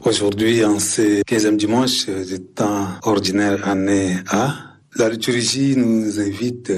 Aujourd'hui, en ce 15e dimanche du temps ordinaire année A, la liturgie nous invite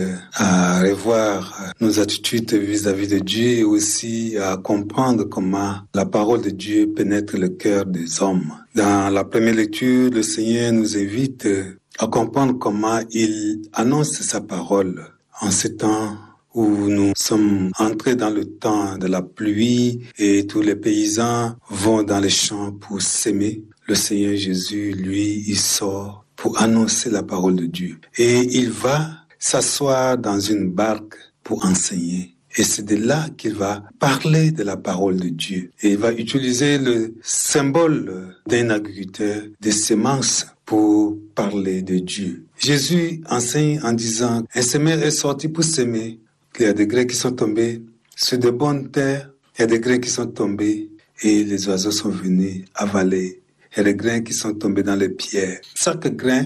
à revoir nos attitudes vis-à-vis de Dieu et aussi à comprendre comment la parole de Dieu pénètre le cœur des hommes. Dans la première lecture, le Seigneur nous invite à comprendre comment il annonce sa parole en ce temps où nous sommes entrés dans le temps de la pluie et tous les paysans vont dans les champs pour s'aimer. Le Seigneur Jésus, lui, il sort pour annoncer la parole de Dieu. Et il va s'asseoir dans une barque pour enseigner. Et c'est de là qu'il va parler de la parole de Dieu. Et il va utiliser le symbole d'un agriculteur, des semences, pour parler de Dieu. Jésus enseigne en disant, un semeur est sorti pour s'aimer. Il y a des grains qui sont tombés sur de bonnes terres. Il y a des grains qui sont tombés et les oiseaux sont venus avaler. Il y a des grains qui sont tombés dans les pierres. Chaque grain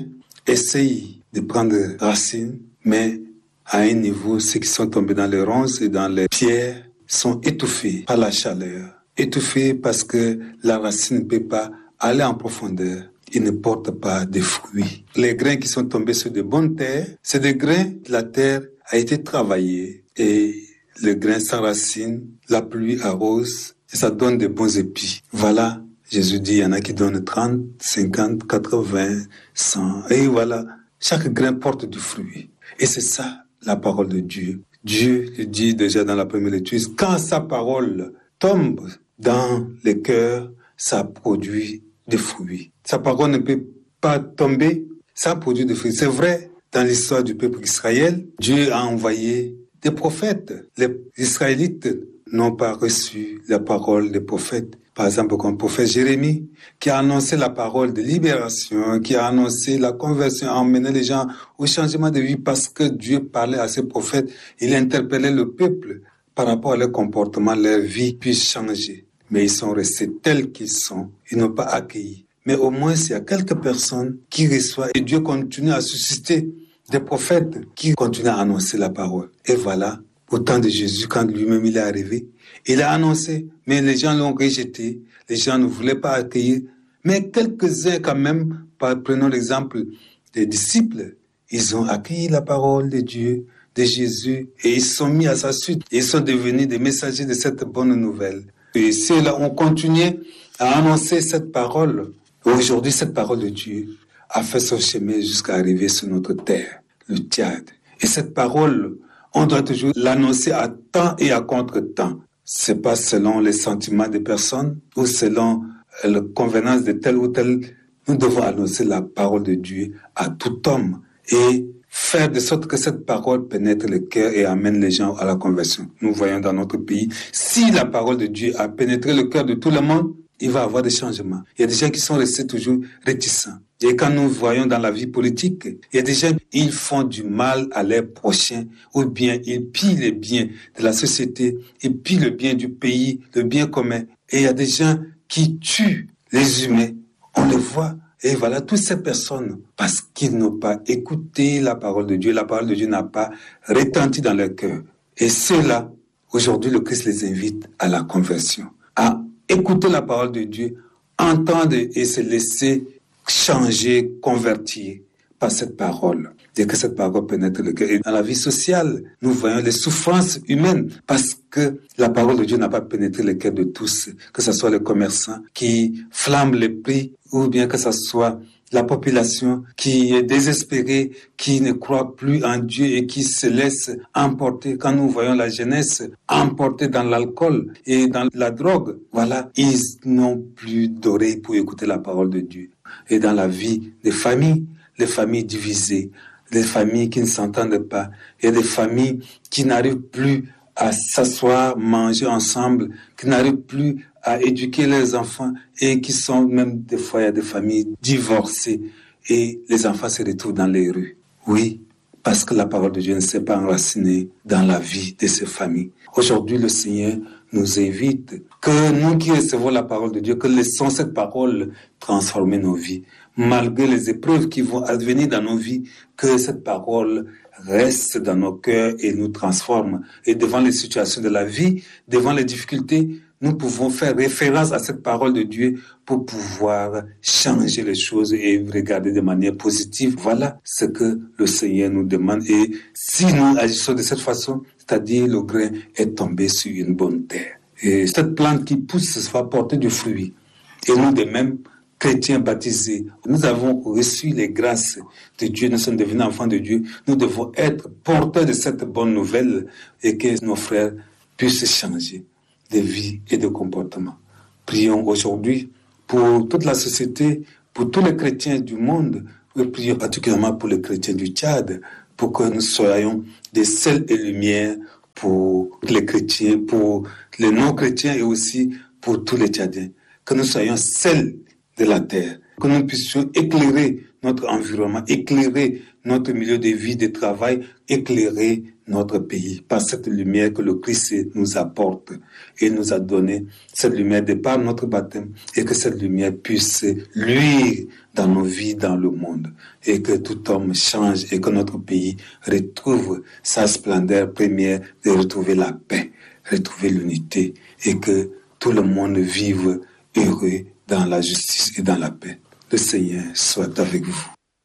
essaye de prendre racine, mais à un niveau, ceux qui sont tombés dans les ronces et dans les pierres sont étouffés par la chaleur. Étouffés parce que la racine ne peut pas aller en profondeur. Ils ne portent pas de fruits. Les grains qui sont tombés sur de bonnes terres, c'est des grains, la terre a été travaillée et le grain s'enracine, la pluie arrose et ça donne de bons épis. Voilà, Jésus dit, il y en a qui donnent 30, 50, 80, 100. Et voilà, chaque grain porte du fruit. Et c'est ça, la parole de Dieu. Dieu le dit déjà dans la première lecture, quand sa parole tombe dans les cœurs, ça produit des fruits. Sa parole ne peut pas tomber, ça produit des fruits. C'est vrai, dans l'histoire du peuple Israël, Dieu a envoyé des prophètes. Les Israélites n'ont pas reçu la parole des prophètes. Par exemple, comme le prophète Jérémie, qui a annoncé la parole de libération, qui a annoncé la conversion, a emmené les gens au changement de vie parce que Dieu parlait à ses prophètes. Il interpellait le peuple par rapport à leur comportement, leur vie puisse changer. Mais ils sont restés tels qu'ils sont. Ils n'ont pas accueilli. Mais au moins, il y a quelques personnes qui reçoivent et Dieu continue à susciter des prophètes qui continuent à annoncer la parole. Et voilà, au temps de Jésus, quand lui-même il est arrivé, il a annoncé, mais les gens l'ont rejeté, les gens ne voulaient pas accueillir. Mais quelques-uns quand même, prenons l'exemple des disciples, ils ont accueilli la parole de Dieu, de Jésus, et ils sont mis à sa suite. Ils sont devenus des messagers de cette bonne nouvelle. Et ceux-là ont continué à annoncer cette parole. Aujourd'hui, cette parole de Dieu a fait son chemin jusqu'à arriver sur notre terre, le Tchad. Et cette parole, on doit toujours l'annoncer à temps et à contre-temps. C'est pas selon les sentiments des personnes ou selon la convenance de tel ou tel. Nous devons annoncer la parole de Dieu à tout homme et faire de sorte que cette parole pénètre le cœur et amène les gens à la conversion. Nous voyons dans notre pays, si la parole de Dieu a pénétré le cœur de tout le monde, il va y avoir des changements. Il y a des gens qui sont restés toujours réticents. Et quand nous voyons dans la vie politique, il y a des gens, ils font du mal à leurs prochains, ou bien ils pillent les biens de la société, ils pillent le bien du pays, le bien commun. Et il y a des gens qui tuent les humains. On les voit. Et voilà, toutes ces personnes, parce qu'ils n'ont pas écouté la parole de Dieu, la parole de Dieu n'a pas retenti dans leur cœur. Et ceux-là, aujourd'hui, le Christ les invite à la conversion, à écouter la parole de Dieu, entendre et se laisser changer, convertir par cette parole. Dès que cette parole pénètre le cœur. Et dans la vie sociale, nous voyons les souffrances humaines parce que la parole de Dieu n'a pas pénétré le cœur de tous, que ce soit les commerçants qui flambent les prix ou bien que ce soit la population qui est désespérée, qui ne croit plus en Dieu et qui se laisse emporter. Quand nous voyons la jeunesse emportée dans l'alcool et dans la drogue, voilà, ils n'ont plus d'oreilles pour écouter la parole de Dieu. Et dans la vie des familles, les familles divisées, les familles qui ne s'entendent pas, il y a des familles qui n'arrivent plus à s'asseoir, manger ensemble, qui n'arrivent plus à éduquer les enfants et qui sont même des fois, il y a des familles divorcées et les enfants se retrouvent dans les rues. Oui, parce que la parole de Dieu ne s'est pas enracinée dans la vie de ces familles. Aujourd'hui, le Seigneur nous invite que nous qui recevons la parole de Dieu, que laissons cette parole transformer nos vies. Malgré les épreuves qui vont advenir dans nos vies, que cette parole reste dans nos cœurs et nous transforme. Et devant les situations de la vie, devant les difficultés, nous pouvons faire référence à cette parole de Dieu pour pouvoir changer les choses et regarder de manière positive. Voilà ce que le Seigneur nous demande. Et si nous agissons de cette façon, c'est-à-dire le grain est tombé sur une bonne terre. Et cette plante qui pousse va porter du fruit. Et nous de même, chrétiens baptisés, nous avons reçu les grâces de Dieu, nous sommes devenus enfants de Dieu. Nous devons être porteurs de cette bonne nouvelle et que nos frères puissent changer de vie et de comportement. Prions aujourd'hui pour toute la société, pour tous les chrétiens du monde, et prions particulièrement pour les chrétiens du Tchad, pour que nous soyons des sels et lumières pour les chrétiens, pour les non-chrétiens et aussi pour tous les Tchadiens. Que nous soyons sels de la terre, que nous puissions éclairer notre environnement, éclairer notre milieu de vie, de travail, éclairer notre pays par cette lumière que le Christ nous apporte et nous a donné, cette lumière de par notre baptême, et que cette lumière puisse luire dans nos vies, dans le monde, et que tout homme change et que notre pays retrouve sa splendeur première de retrouver la paix, retrouver l'unité, et que tout le monde vive heureux dans la justice et dans la paix. Le Seigneur soit avec vous.